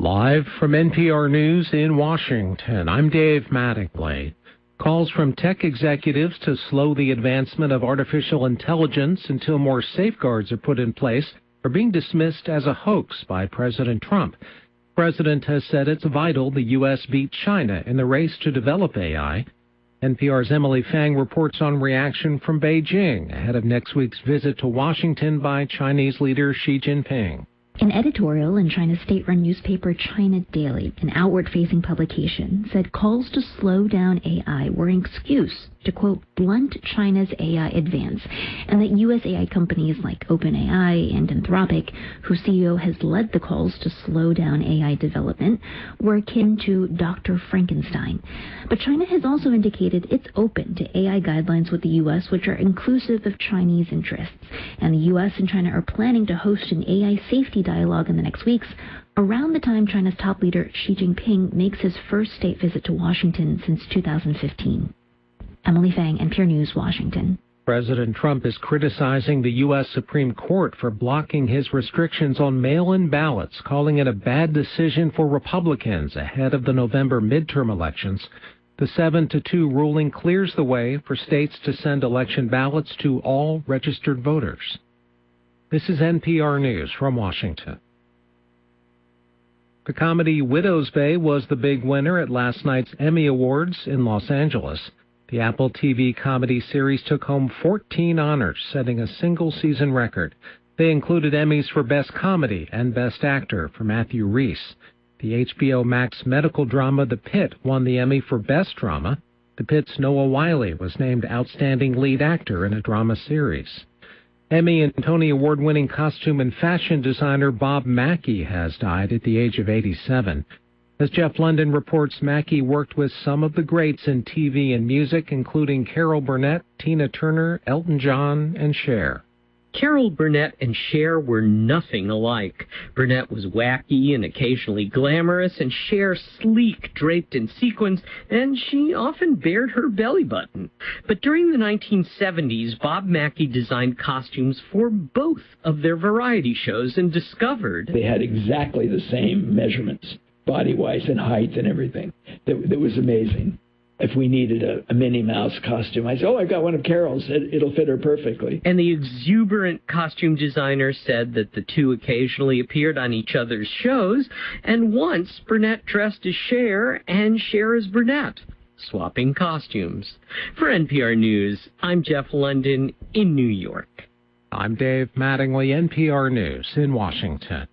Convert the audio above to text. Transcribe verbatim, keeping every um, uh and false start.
Live from N P R News in Washington, I'm Dave Mattingly. Calls from tech executives to slow the advancement of artificial intelligence until more safeguards are put in place are being dismissed as a hoax by President Trump. The president has said it's vital the U S beat China in the race to develop A I. N P R's Emily Fang reports on reaction from Beijing ahead of next week's visit to Washington by Chinese leader Xi Jinping. An editorial in China's state-run newspaper China Daily, an outward-facing publication, said calls to slow down A I were an excuse to, quote, blunt China's A I advance, and that U S A I companies like OpenAI and Anthropic, whose C E O has led the calls to slow down A I development, were akin to Doctor Frankenstein. But China has also indicated it's open to A I guidelines with the U S, which are inclusive of Chinese interests. And the U S and China are planning to host an A I safety dialogue in the next weeks, around the time China's top leader Xi Jinping makes his first state visit to Washington since two thousand fifteen. Emily Fang, N P R News, Washington. President Trump is criticizing the U S Supreme Court for blocking his restrictions on mail-in ballots, calling it a bad decision for Republicans ahead of the November midterm elections. The seven to two ruling clears the way for states to send election ballots to all registered voters. This is N P R News from Washington. The comedy Widow's Bay was the big winner at last night's Emmy Awards in Los Angeles. The Apple T V comedy series took home fourteen honors, setting a single-season record. They included Emmys for Best Comedy and Best Actor for Matthew Rhys. The H B O Max medical drama The Pit won the Emmy for Best Drama. The Pit's Noah Wyle was named Outstanding Lead Actor in a Drama Series. Emmy and Tony Award-winning costume and fashion designer Bob Mackie has died at the age of eighty-seven. As Jeff London reports, Mackie worked with some of the greats in T V and music, including Carol Burnett, Tina Turner, Elton John, and Cher. Carol Burnett and Cher were nothing alike. Burnett was wacky and occasionally glamorous, and Cher sleek, draped in sequins, and she often bared her belly button. But during the nineteen seventies, Bob Mackie designed costumes for both of their variety shows and discovered they had exactly the same measurements, body-wise and height and everything. That, that was amazing. If we needed a, a Minnie Mouse costume, I said, oh, I've got one of Carol's. It, it'll fit her perfectly. And the exuberant costume designer said that the two occasionally appeared on each other's shows, and once Burnett dressed as Cher and Cher as Burnett, swapping costumes. For N P R News, I'm Jeff London in New York. I'm Dave Mattingly, N P R News in Washington.